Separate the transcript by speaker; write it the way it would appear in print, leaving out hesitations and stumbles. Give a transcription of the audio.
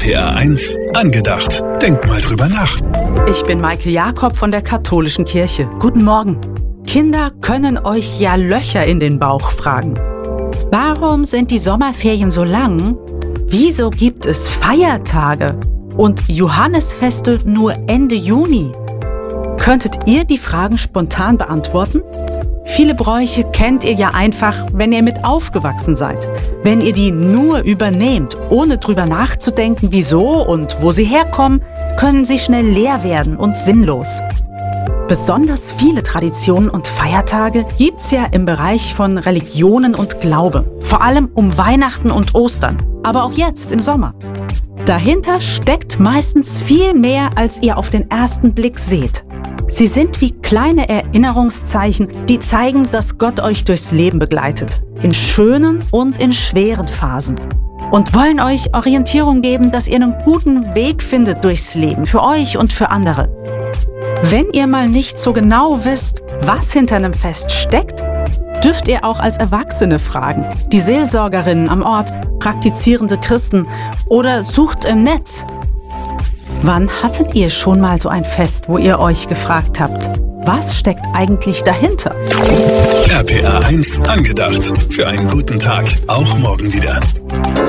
Speaker 1: RPR 1 angedacht. Denk mal drüber nach.
Speaker 2: Ich bin Maike Jakob von der Katholischen Kirche. Guten Morgen. Kinder können euch ja Löcher in den Bauch fragen. Warum sind die Sommerferien so lang? Wieso gibt es Feiertage und Johannisfeste nur Ende Juni? Könntet ihr die Fragen spontan beantworten? Viele Bräuche kennt ihr ja einfach, wenn ihr mit aufgewachsen seid. Wenn ihr die nur übernehmt, ohne drüber nachzudenken, wieso und wo sie herkommen, können sie schnell leer werden und sinnlos. Besonders viele Traditionen und Feiertage gibt's ja im Bereich von Religionen und Glaube. Vor allem um Weihnachten und Ostern, aber auch jetzt im Sommer. Dahinter steckt meistens viel mehr, als ihr auf den ersten Blick seht. Sie sind wie kleine Erinnerungszeichen, die zeigen, dass Gott euch durchs Leben begleitet. In schönen und in schweren Phasen. Und wollen euch Orientierung geben, dass ihr einen guten Weg findet durchs Leben, für euch und für andere. Wenn ihr mal nicht so genau wisst, was hinter einem Fest steckt, dürft ihr auch als Erwachsene fragen. Die Seelsorgerinnen am Ort, praktizierende Christen oder sucht im Netz. Wann hattet ihr schon mal so ein Fest, wo ihr euch gefragt habt, was steckt eigentlich dahinter?
Speaker 1: RPR 1 angedacht. Für einen guten Tag. Auch morgen wieder.